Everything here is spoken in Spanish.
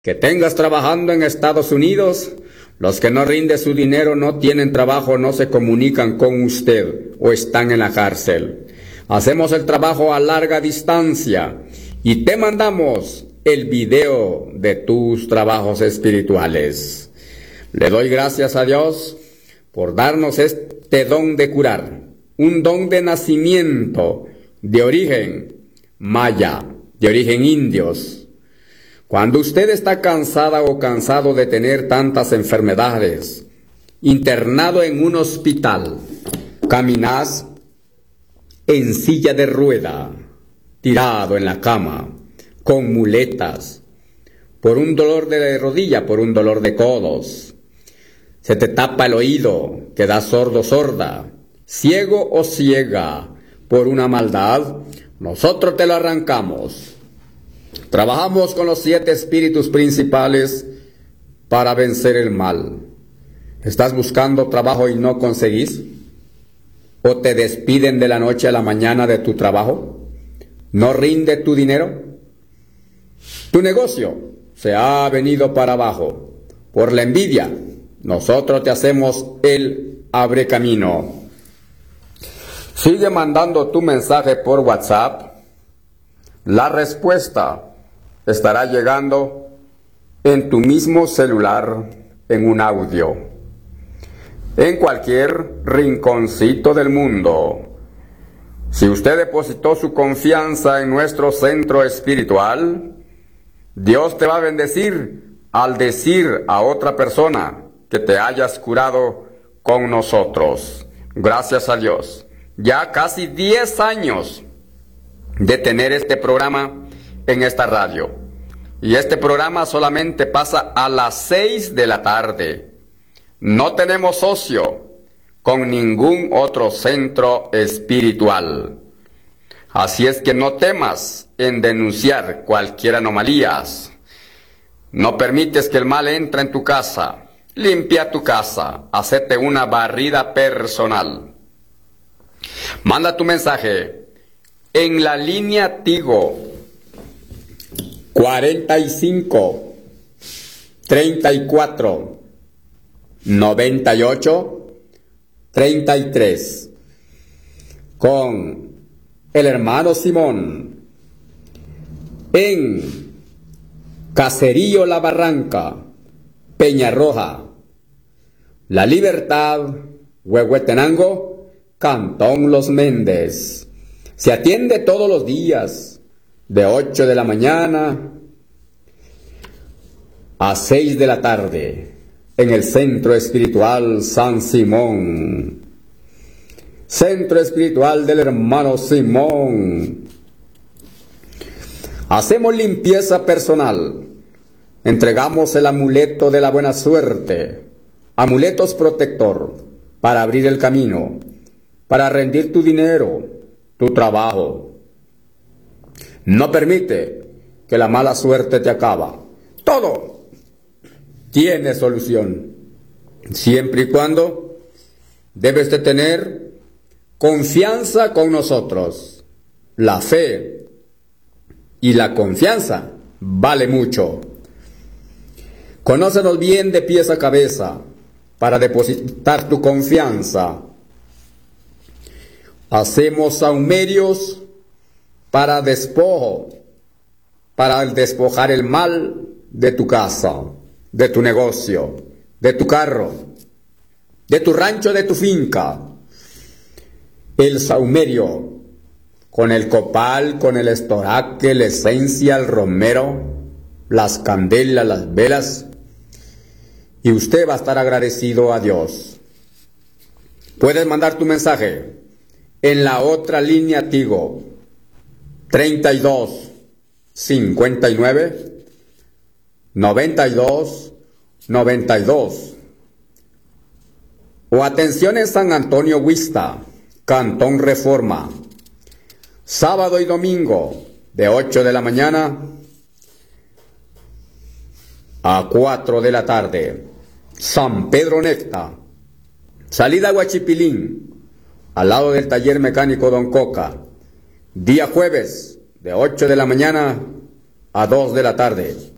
Que tengas trabajando en Estados Unidos, los que no rinden su dinero no tienen trabajo, no se comunican con usted o están en la cárcel. Hacemos el trabajo a larga distancia y te mandamos el video de tus trabajos espirituales. Le doy gracias a Dios por darnos este don de curar, un don de nacimiento, de origen maya, de origen indios. Cuando usted está cansada o cansado de tener tantas enfermedades, internado en un hospital, caminás en silla de rueda, tirado en la cama, con muletas, por un dolor de rodilla, por un dolor de codos, se te tapa el oído, quedas sordo, sorda, ciego o ciega por una maldad, nosotros te lo arrancamos. Trabajamos con los 7 espíritus principales para vencer el mal. ¿Estás buscando trabajo y no conseguís? ¿O te despiden de la noche a la mañana de tu trabajo? ¿No rinde tu dinero? Tu negocio se ha venido para abajo por la envidia. Nosotros te hacemos el abre camino. Sigue mandando tu mensaje por WhatsApp. La respuesta estará llegando en tu mismo celular en un audio. En cualquier rinconcito del mundo. Si usted depositó su confianza en nuestro centro espiritual, Dios te va a bendecir al decir a otra persona que te hayas curado con nosotros. Gracias a Dios. Ya casi 10 años de tener este programa en esta radio. Y este programa solamente pasa a las 6 de la tarde. No tenemos socio con ningún otro centro espiritual. Así es que no temas en denunciar cualquier anomalía. No permites que el mal entre en tu casa. Limpia tu casa. Hacete una barrida personal. Manda tu mensaje en la línea Tigo 45 34 98 33 con el hermano Simón en Caserío La Barranca, Peñarroja, La Libertad, Huehuetenango, Cantón Los Méndez. Se atiende todos los días, de 8 de la mañana a 6 de la tarde, en el Centro Espiritual San Simón. Centro Espiritual del hermano Simón. Hacemos limpieza personal. Entregamos el amuleto de la buena suerte, amuletos protector, para abrir el camino, para rendir tu dinero, tu trabajo. No permite que la mala suerte te acaba. Todo tiene solución, siempre y cuando debes de tener confianza con nosotros. La fe y la confianza vale mucho. Conócenos bien de pies a cabeza para depositar tu confianza. Hacemos saumerios para despojo, para despojar el mal de tu casa, de tu negocio, de tu carro, de tu rancho, de tu finca. El saumerio, con el copal, con el estoraque, la esencia, el romero, las candelas, las velas, y usted va a estar agradecido a Dios. Puedes mandar tu mensaje en la otra línea Tigo 32 59 92 92 o atención en San Antonio Huista, Cantón Reforma, sábado y domingo de 8 de la mañana a 4 de la tarde. San Pedro Necta, salida Huachipilín, al lado del taller mecánico Don Coca. Día jueves, de 8 de la mañana a 2 de la tarde.